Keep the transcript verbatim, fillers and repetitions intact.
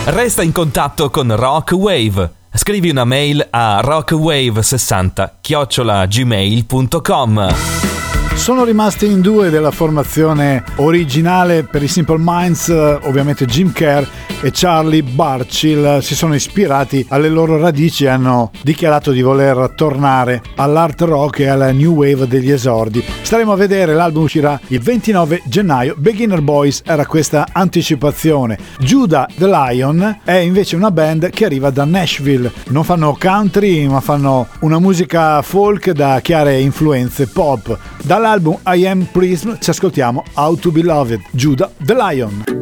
Resta in contatto con Rock Wave. Scrivi una mail a rockwave sessanta chiocciola gmail punto com. Sono rimasti in due della formazione originale per i Simple Minds, ovviamente Jim Kerr e Charlie Burchill. Si sono ispirati alle loro radici e hanno dichiarato di voler tornare all'art rock e alla new wave degli esordi. Staremo a vedere, l'album uscirà il ventinove gennaio. Beginner Boys era questa anticipazione. Judah the Lion è invece una band che arriva da Nashville. Non fanno country, ma fanno una musica folk da chiare influenze pop. Dall'album I Am Prism ci ascoltiamo How to Be Loved, Judah the Lion.